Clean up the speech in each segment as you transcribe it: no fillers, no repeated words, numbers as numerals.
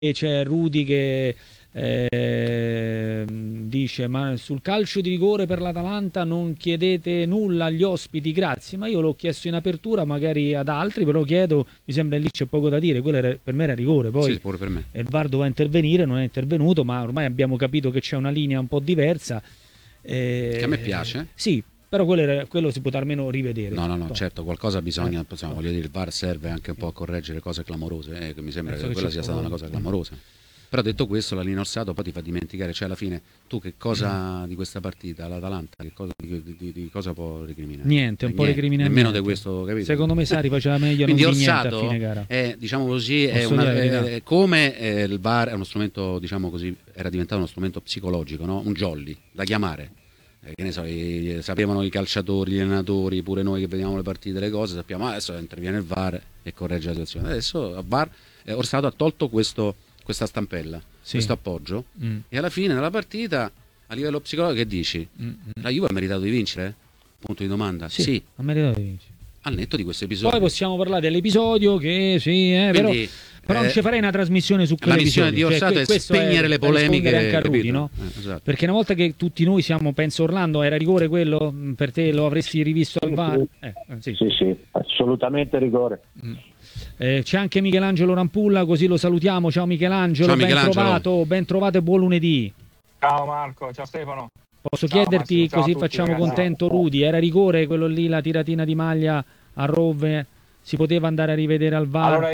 c'è Rudy che dice: ma sul calcio di rigore per l'Atalanta non chiedete nulla agli ospiti, grazie. Ma io l'ho chiesto in apertura, magari ad altri, però chiedo, mi sembra lì c'è poco da dire, quello per me era rigore, poi Sì, pure per me. il VAR doveva intervenire, non è intervenuto, ma ormai abbiamo capito che c'è una linea un po' diversa. Che a me piace. Sì, però quello si potrà almeno rivedere. No, certo, qualcosa bisogna, voglio dire, il VAR serve anche un po' a correggere cose clamorose, che mi sembra che quella sia stata una cosa clamorosa. Però detto questo, la linea Orsato poi ti fa dimenticare, cioè alla fine tu che cosa di questa partita, l'Atalanta, di cosa può recriminare? Niente, un po' recriminare. Nemmeno di questo, capito? Secondo me Sarri faceva meglio quindi non dire niente Orsato a fine gara. è, diciamo così, come il VAR è uno strumento, diciamo così, era diventato uno strumento psicologico, no? Un jolly da chiamare. Che ne so, sapevano i calciatori, gli allenatori, pure noi che vediamo le partite, le cose, sappiamo adesso interviene il VAR e corregge la situazione. Adesso il VAR, Orsato ha tolto questa stampella, questo appoggio, e alla fine della partita, a livello psicologico, che dici? La Juve ha meritato di vincere? Punto di domanda. Sì, ha meritato di vincere. Al netto di questo episodio. Poi possiamo parlare dell'episodio che quindi, però non ci farei una trasmissione su quell'episodio. La missione di Orsato è spegnere le polemiche anche a Rudy, no? Esatto. Perché una volta che tutti noi siamo, penso, Orlando, era rigore quello? Per te lo avresti rivisto al VAR? Sì, assolutamente rigore. C'è anche Michelangelo Rampulla, così lo salutiamo. Ciao Michelangelo, ben trovato e buon lunedì. Ciao Marco, ciao Stefano. Posso chiederti, Massimo, così tutti, facciamo ragazzi. contento Rudy, era rigore quello lì, la tiratina di maglia a Rove? Si poteva andare a rivedere al VAR? Allora,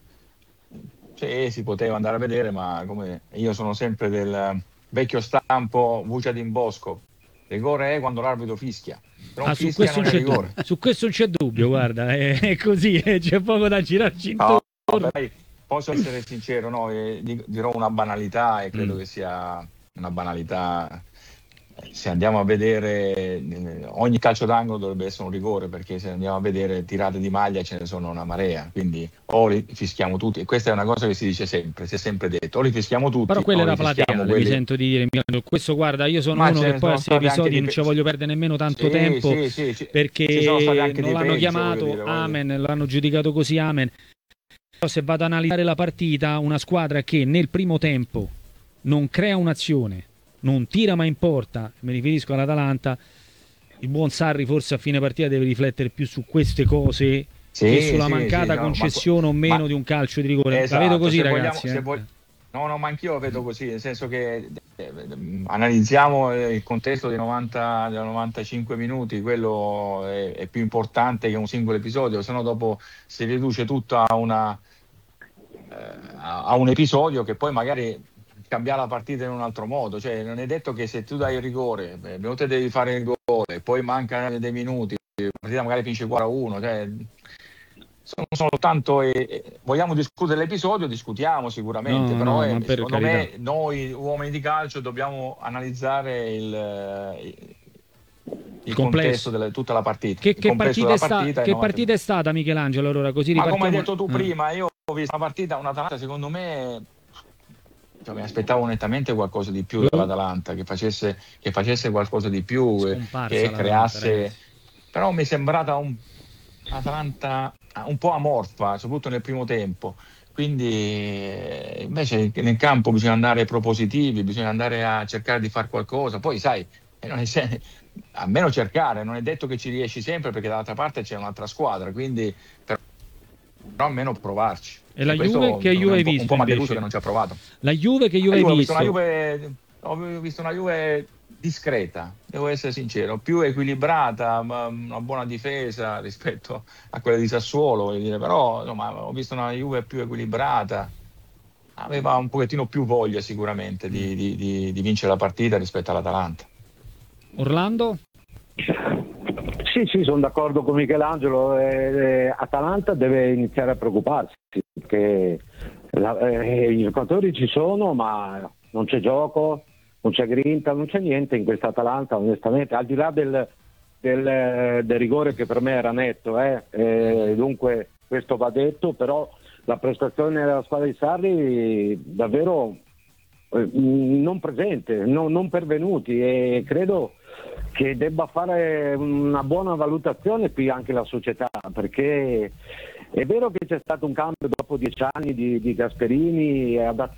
sì, si poteva andare a vedere, ma come io sono sempre del vecchio stampo Vuccia d'Imbosco. Rigore è quando l'arbitro fischia. Su questo non c'è dubbio. Su questo non c'è dubbio, guarda, è così, c'è poco da girarci intorno. Vabbè, posso essere sincero, no? Dirò una banalità e credo che sia una banalità. Se andiamo a vedere, ogni calcio d'angolo dovrebbe essere un rigore, perché se andiamo a vedere tirate di maglia ce ne sono una marea, quindi o li fischiamo tutti, e questa è una cosa che si dice sempre, si è sempre detto, o li fischiamo tutti. Però quella era plateale, mi sento di dire, questo guarda, io sono uno che poi a questi episodi non ci voglio perdere nemmeno tanto tempo, perché non l'hanno chiamato, amen, l'hanno giudicato così, amen. Però se vado ad analizzare la partita, una squadra che nel primo tempo non crea un'azione, non tira ma in porta, mi riferisco all'Atalanta, il buon Sarri forse a fine partita deve riflettere più su queste cose che sulla mancata concessione o meno di un calcio di rigore. Esatto, la vedo così, ragazzi. No, ma anch'io la vedo così, nel senso che analizziamo il contesto dei 95 minuti, quello è più importante che un singolo episodio, se no dopo si riduce tutto a un episodio che poi magari cambiare la partita in un altro modo, cioè non è detto che se tu dai il rigore, te devi fare il gol e poi mancano dei minuti, la partita magari finisce 4-1, cioè sono tanto vogliamo discutere l'episodio, discutiamo sicuramente, però secondo me noi uomini di calcio dobbiamo analizzare il contesto di tutta la partita. Che partita è stata, Michelangelo? Allora, così ma come hai detto tu prima, io ho visto una partita, un'Atalanta secondo me, mi aspettavo nettamente qualcosa di più dall'Atalanta, che facesse qualcosa di più, che creasse, però mi è sembrata un'Atalanta un po' amorfa, soprattutto nel primo tempo, quindi invece nel campo bisogna andare propositivi, bisogna andare a cercare di fare qualcosa, poi sai, almeno cercare, non è detto che ci riesci sempre, perché dall'altra parte c'è un'altra squadra, quindi però almeno provarci. E la Juve che Juve hai visto? Un po' mi ha deluso che non ci ha provato. La Juve che Juve hai visto? Ho visto una Juve discreta, devo essere sincero, più equilibrata, una buona difesa rispetto a quella di Sassuolo, voglio dire, però insomma, ho visto una Juve più equilibrata, aveva un pochettino più voglia sicuramente di vincere la partita rispetto all'Atalanta. Orlando? Sì, sono d'accordo con Michelangelo. Atalanta deve iniziare a preoccuparsi, perché i giocatori ci sono, ma non c'è gioco, non c'è grinta, non c'è niente in questa Atalanta, onestamente, al di là del rigore che per me era netto, dunque questo va detto, però la prestazione della squadra di Sarri davvero non presente, non pervenuti, e credo che debba fare una buona valutazione qui anche la società, perché È vero che c'è stato un cambio dopo 10 anni di Gasperini, è